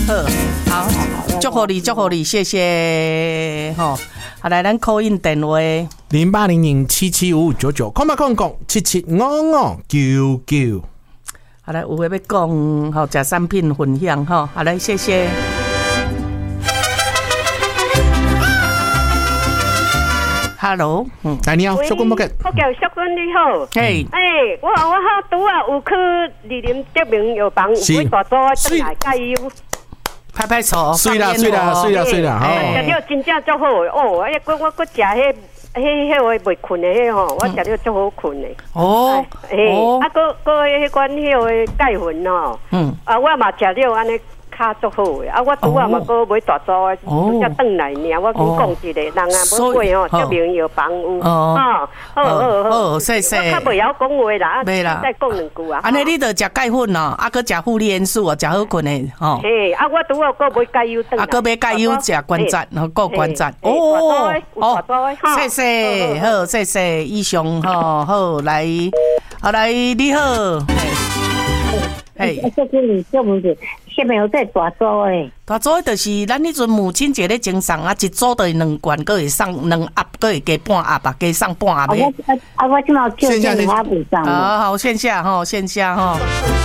好，祝福你，祝福你，谢谢吼。好，来，咱 call in 电话 0800775599，空吧空空775599。 好来，有话要讲，好，食产品分享吼。好来，谢谢。Hello， 来你好，小君不给。 我叫小君你好。 嘿， 我好拄啊有去二林德明药房有位大组转来加油。 拍拍手， 水啦，水啦，水啦，水啦， 食了真正足好的哦！我搁食迄个袂困的迄吼，我食了足好困的。 哦， 搁迄款迄个钙粉吼，我嘛食了安尼。卡足好诶！我拄啊嘛搁买大组诶，才转来尔。我讲一个人啊，要买吼，德明药房有。 好，谢谢。 我较袂晓讲话啦，再讲两句啊。 安尼你着食钙粉哦，搁食护理元素哦，食好困诶吼。 嘿，我拄啊搁买钙油转来。 搁买钙油食关节，够关节。谢谢，好，谢谢，以上吼，好来，你好。 嘿，小姐，小问题，下面有在大组诶。 大组就是咱迄阵母亲节咧赠送啊，一组就是2罐，搁会送2盒，搁会加半盒啊，加送半盒诶。 我即马叫电话补上。 好，线下吼。